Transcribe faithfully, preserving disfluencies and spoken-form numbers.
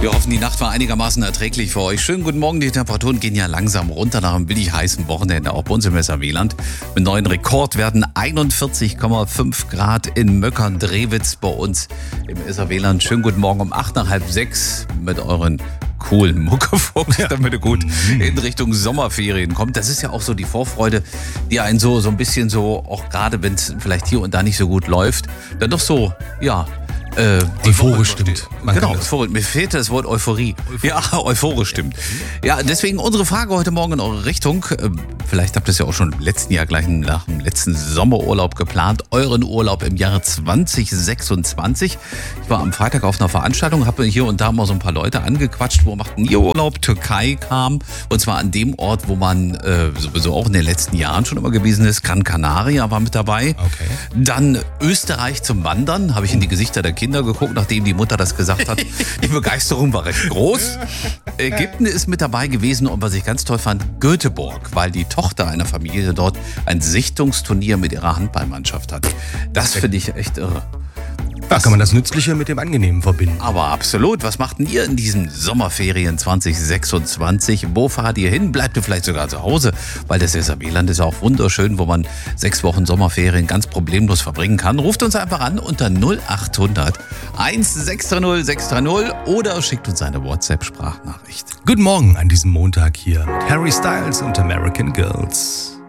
Wir hoffen, die Nacht war einigermaßen erträglich für euch. Schönen guten Morgen, die Temperaturen gehen ja langsam runter nach einem billig heißen Wochenende, auch bei uns im Weserwieland. Mit neuen Rekordwerten einundvierzig Komma fünf Grad in Möckern-Drewitz bei uns im Weserwieland. Schönen guten Morgen um acht nach halb sechs mit euren coolen Muckefuchs, ja, damit ihr gut in Richtung Sommerferien kommt. Das ist ja auch so die Vorfreude, die einen so, so ein bisschen so, auch gerade wenn es vielleicht hier und da nicht so gut läuft, dann doch so, ja, Äh, euphorisch stimmt. Man genau, euphorisch. Mir fehlte das Wort Euphorie. Euphorie. Ja, euphorisch stimmt. Ja, deswegen unsere Frage heute Morgen in eure Richtung. Vielleicht habt ihr es ja auch schon im letzten Jahr gleich nach dem letzten Sommerurlaub geplant. Euren Urlaub im Jahre zwanzig sechsundzwanzig. Ich war am Freitag auf einer Veranstaltung, habe hier und da mal so ein paar Leute angequatscht, wo machten ihr Urlaub? Türkei kam. Und zwar an dem Ort, wo man äh, sowieso auch in den letzten Jahren schon immer gewesen ist. Gran Canaria war mit dabei. Okay. Dann Österreich zum Wandern. Habe ich in die Gesichter der Kinder geguckt, nachdem die Mutter das gesagt hat. Die Begeisterung war recht groß. Ägypten ist mit dabei gewesen und was ich ganz toll fand, Göteborg, weil die Tochter einer Familie dort ein Sichtungsturnier mit ihrer Handballmannschaft hat. Das finde ich echt irre. Da kann man das Nützliche mit dem Angenehmen verbinden. Aber absolut. Was macht denn ihr in diesen Sommerferien zwanzig sechsundzwanzig? Wo fahrt ihr hin? Bleibt ihr vielleicht sogar zu Hause? Weil das Weserwieland ist auch wunderschön, wo man sechs Wochen Sommerferien ganz problemlos verbringen kann. Ruft uns einfach an unter null acht hundert sechs drei null sechs drei null oder schickt uns eine WhatsApp-Sprachnachricht. Guten Morgen an diesem Montag hier mit Harry Styles und American Girls.